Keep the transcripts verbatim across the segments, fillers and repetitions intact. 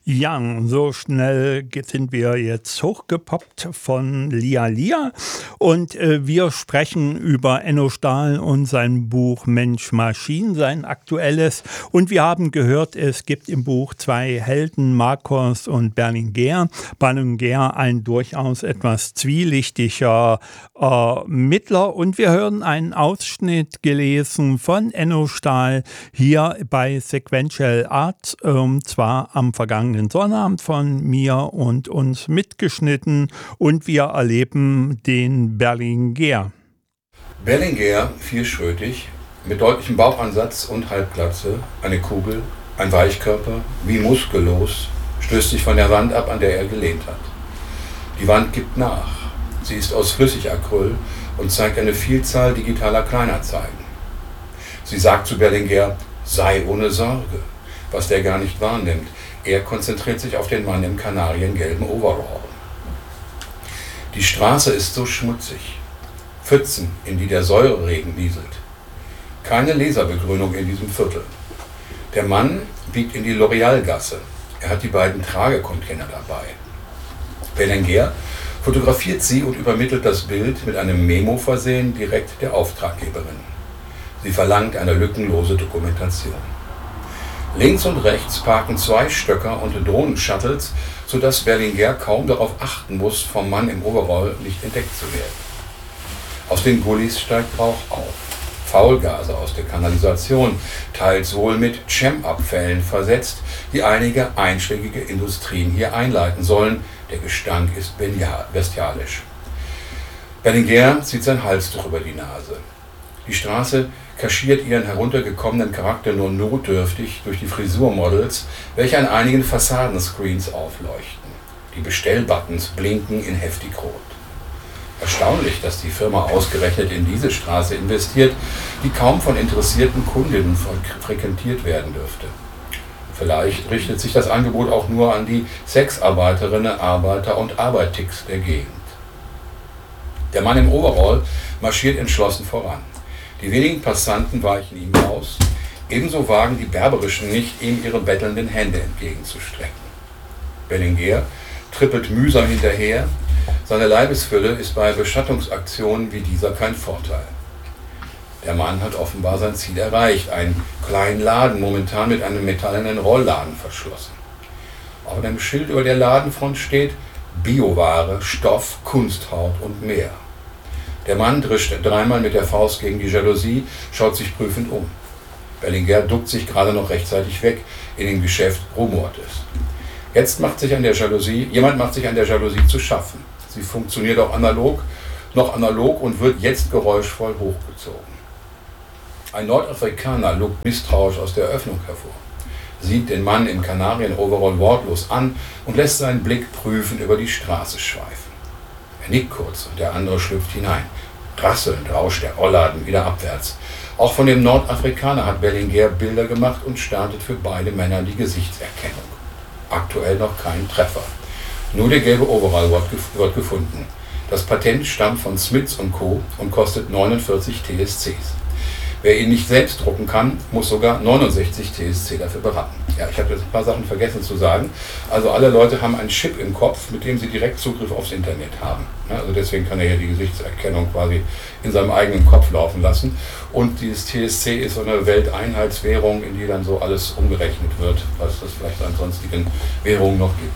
Ja, so schnell ge- sind wir jetzt hochgepoppt von Lia Lia und äh, wir sprechen über Enno Stahl und sein Buch Mensch Maschine, sein aktuelles. Und wir haben gehört, es gibt im Buch zwei Helden, Marcos und Berlinguer. Berlinguer ein durchaus etwas zwielichtiger äh, Mittler. Und wir hören einen Ausschnitt gelesen von Enno Stahl hier bei Sequential Art, ähm, zwar am vergangenen Sonnabend von mir und uns mitgeschnitten, und wir erleben den Berlinguer. Berlinguer, vierschrötig, mit deutlichem Bauchansatz und Halbglatze, eine Kugel, ein Weichkörper, wie muskellos, stößt sich von der Wand ab, an der er gelehnt hat. Die Wand gibt nach. Sie ist aus Flüssigacryl und zeigt eine Vielzahl digitaler Kleinanzeigen. Sie sagt zu Berlinguer, sei ohne Sorge, was der gar nicht wahrnimmt. Er konzentriert sich auf den Mann im kanariengelben Overall. Die Straße ist so schmutzig. Pfützen, in die der Säureregen nieselt. Keine Laserbegrünung in diesem Viertel. Der Mann biegt in die L'Oreal-Gasse. Er hat die beiden Tragecontainer dabei. Berlinguer fotografiert sie und übermittelt das Bild mit einem Memo versehen direkt der Auftraggeberin. Sie verlangt eine lückenlose Dokumentation. Links und rechts parken zwei Stöcker und Drohnen-Shuttles, sodass Berlinguer kaum darauf achten muss, vom Mann im Overall nicht entdeckt zu werden. Aus den Gullis steigt Rauch auf. Faulgase aus der Kanalisation, teils wohl mit Cem-Abfällen versetzt, die einige einschlägige Industrien hier einleiten sollen. Der Gestank ist bestialisch. Berlinguer zieht sein Halstuch über die Nase. Die Straße kaschiert ihren heruntergekommenen Charakter nur notdürftig durch die Frisurmodels, welche an einigen Fassadenscreens aufleuchten. Die Bestellbuttons blinken in heftig rot. Erstaunlich, dass die Firma ausgerechnet in diese Straße investiert, die kaum von interessierten Kundinnen frequentiert werden dürfte. Vielleicht richtet sich das Angebot auch nur an die Sexarbeiterinnen, Arbeiter und Arbeitix der Gegend. Der Mann im Overall marschiert entschlossen voran. Die wenigen Passanten weichen ihm aus, ebenso wagen die Berberischen nicht, ihm ihre bettelnden Hände entgegenzustrecken. Berlinguer trippelt mühsam hinterher, seine Leibesfülle ist bei Beschattungsaktionen wie dieser kein Vorteil. Der Mann hat offenbar sein Ziel erreicht, einen kleinen Laden, momentan mit einem metallenen Rollladen verschlossen. Auf einem Schild über der Ladenfront steht Bioware, Stoff, Kunsthaut und mehr. Der Mann drischt dreimal mit der Faust gegen die Jalousie, schaut sich prüfend um. Berlinguer duckt sich gerade noch rechtzeitig weg, in dem Geschäft rumort es. Jetzt macht sich an der Jalousie, jemand macht sich an der Jalousie zu schaffen. Sie funktioniert auch analog, noch analog und wird jetzt geräuschvoll hochgezogen. Ein Nordafrikaner lugt misstrauisch aus der Öffnung hervor, sieht den Mann im Kanarien-Overall wortlos an und lässt seinen Blick prüfend über die Straße schweifen. Er nickt kurz und der andere schlüpft hinein. Rasselnd rauscht der Rollladen wieder abwärts. Auch von dem Nordafrikaner hat Berlinguer Bilder gemacht und startet für beide Männer die Gesichtserkennung. Aktuell noch kein Treffer. Nur der gelbe Overall wird gefunden. Das Patent stammt von Smith und Co. und kostet neunundvierzig T S Cs. Wer ihn nicht selbst drucken kann, muss sogar neunundsechzig T S C dafür beraten. Ja, ich habe jetzt ein paar Sachen vergessen zu sagen. Also alle Leute haben einen Chip im Kopf, mit dem sie direkt Zugriff aufs Internet haben. Also deswegen kann er ja die Gesichtserkennung quasi in seinem eigenen Kopf laufen lassen. Und dieses T S C ist so eine Welteinheitswährung, in die dann so alles umgerechnet wird, was es vielleicht an sonstigen Währungen noch gibt.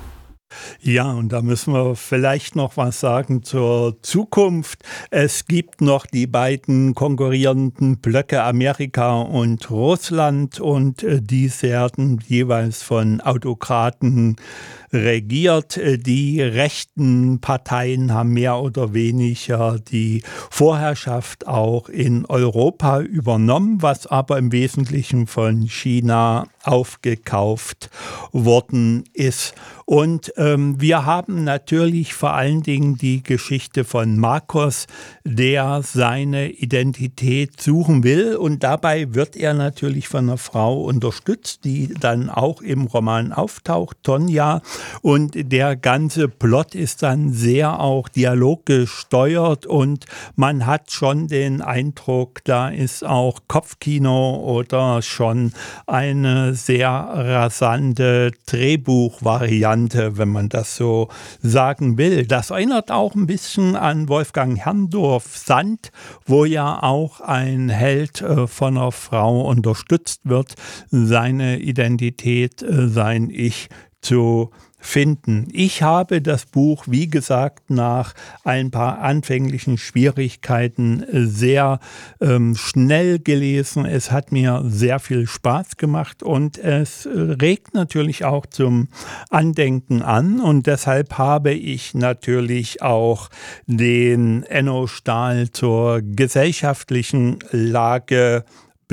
Ja, und da müssen wir vielleicht noch was sagen zur Zukunft. Es gibt noch die beiden konkurrierenden Blöcke Amerika und Russland, und äh, die werden jeweils von Autokraten regiert. Die rechten Parteien haben mehr oder weniger die Vorherrschaft auch in Europa übernommen, was aber im Wesentlichen von China aufgekauft worden ist. Und ähm, wir haben natürlich vor allen Dingen die Geschichte von Marcos, der seine Identität suchen will, und dabei wird er natürlich von einer Frau unterstützt, die dann auch im Roman auftaucht, Tonja. und der ganze Plot ist dann sehr auch dialoggesteuert und man hat schon den Eindruck, da ist auch Kopfkino oder schon eine sehr rasante Drehbuchvariante, wenn man das so sagen will. Das erinnert auch ein bisschen an Wolfgang Herrndorff Sand, wo ja auch ein Held äh, von einer Frau unterstützt wird, seine Identität, äh, sein Ich zu finden. Ich habe das Buch, wie gesagt, nach ein paar anfänglichen Schwierigkeiten sehr ähm, schnell gelesen. Es hat mir sehr viel Spaß gemacht und es regt natürlich auch zum Andenken an und deshalb habe ich natürlich auch den Enno Stahl zur gesellschaftlichen Lage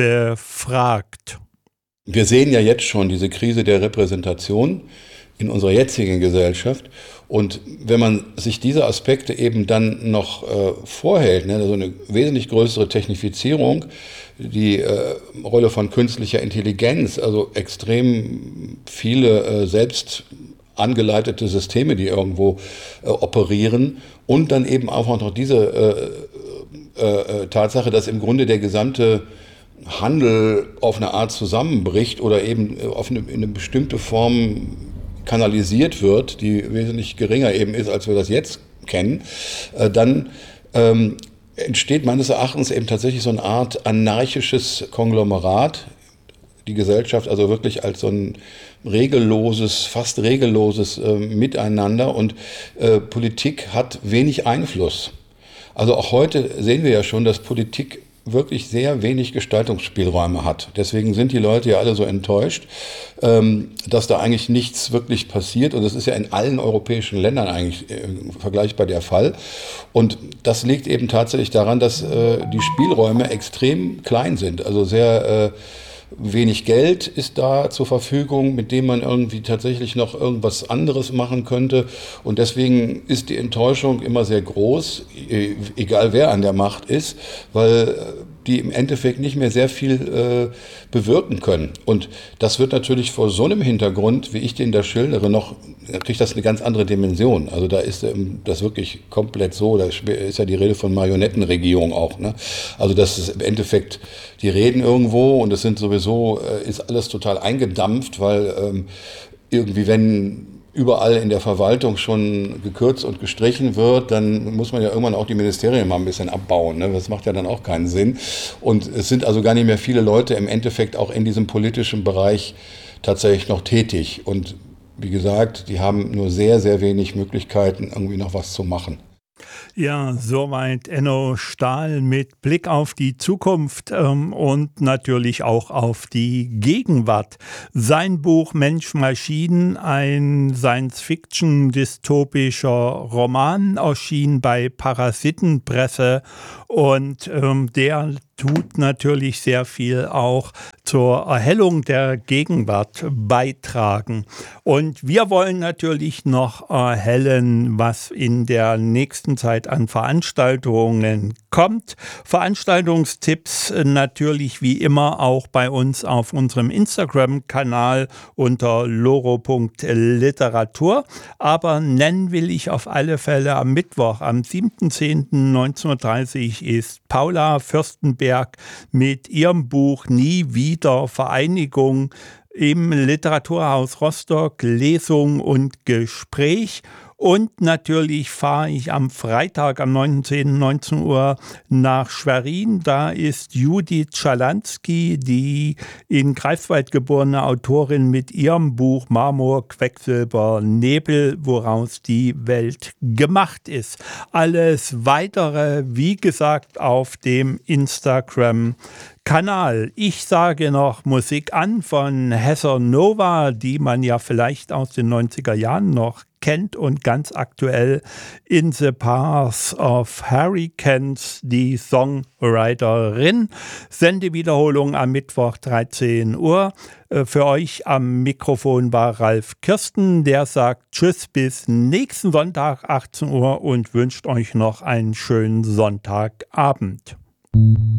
befragt. Wir sehen ja jetzt schon diese Krise der Repräsentation in unserer jetzigen Gesellschaft. Und wenn man sich diese Aspekte eben dann noch äh, vorhält, ne, also eine wesentlich größere Technifizierung, die äh, Rolle von künstlicher Intelligenz, also extrem viele äh, selbst angeleitete Systeme, die irgendwo äh, operieren und dann eben auch noch diese äh, äh, Tatsache, dass im Grunde der gesamte Handel auf eine Art zusammenbricht oder eben auf eine, in eine bestimmte Form kanalisiert wird, die wesentlich geringer eben ist, als wir das jetzt kennen, äh, dann ähm, entsteht meines Erachtens eben tatsächlich so eine Art anarchisches Konglomerat, die Gesellschaft also wirklich als so ein regelloses, fast regelloses äh, Miteinander und äh, Politik hat wenig Einfluss. Also auch heute sehen wir ja schon, dass Politik wirklich sehr wenig Gestaltungsspielräume hat. Deswegen sind die Leute ja alle so enttäuscht, ähm, dass da eigentlich nichts wirklich passiert. Und das ist ja in allen europäischen Ländern eigentlich äh, vergleichbar der Fall. Und das liegt eben tatsächlich daran, dass äh, die Spielräume extrem klein sind. Also sehr äh, wenig Geld ist da zur Verfügung, mit dem man irgendwie tatsächlich noch irgendwas anderes machen könnte. Und deswegen ist die Enttäuschung immer sehr groß, egal wer an der Macht ist, weil die im Endeffekt nicht mehr sehr viel äh, bewirken können. Und das wird natürlich vor so einem Hintergrund, wie ich den da schildere, noch, da kriegt das eine ganz andere Dimension. Also da ist ähm, das wirklich komplett so, da ist ja die Rede von Marionettenregierung auch, ne? Also das ist im Endeffekt, die reden irgendwo und es sind sowieso, äh, ist alles total eingedampft, weil ähm, irgendwie, wenn überall in der Verwaltung schon gekürzt und gestrichen wird, dann muss man ja irgendwann auch die Ministerien mal ein bisschen abbauen, ne? Das macht ja dann auch keinen Sinn. Und es sind also gar nicht mehr viele Leute im Endeffekt auch in diesem politischen Bereich tatsächlich noch tätig. Und wie gesagt, die haben nur sehr, sehr wenig Möglichkeiten, irgendwie noch was zu machen. Ja, soweit Enno Stahl mit Blick auf die Zukunft ähm, und natürlich auch auf die Gegenwart. Sein Buch Mensch Maschinen, ein Science-Fiction-dystopischer Roman, erschien bei Parasitenpresse und ähm, der tut natürlich sehr viel auch zur Erhellung der Gegenwart beitragen. Und wir wollen natürlich noch erhellen, was in der nächsten Zeit an Veranstaltungen kommt. Veranstaltungstipps natürlich wie immer auch bei uns auf unserem Instagram-Kanal unter loro punkt literatur. Aber nennen will ich auf alle Fälle am Mittwoch, am siebten zehnten neunzehnhundertdreißig ist Paula Fürstenberg mit ihrem Buch Nie wieder Vereinigung im Literaturhaus Rostock, Lesung und Gespräch. Und natürlich fahre ich am Freitag, am neunten zehnten neunzehn Uhr nach Schwerin. Da ist Judith Schalansky, die in Greifswald geborene Autorin mit ihrem Buch Marmor, Quecksilber, Nebel, woraus die Welt gemacht ist. Alles Weitere, wie gesagt, auf dem Instagram-Kanal. Ich sage noch Musik an von Heather Nova, die man ja vielleicht aus den neunziger Jahren noch kennt und ganz aktuell In the Path of Hurricanes, die Songwriterin. Sendewiederholung am Mittwoch dreizehn Uhr. Für euch am Mikrofon war Ralf Kirsten, der sagt Tschüss bis nächsten Sonntag achtzehn Uhr und wünscht euch noch einen schönen Sonntagabend.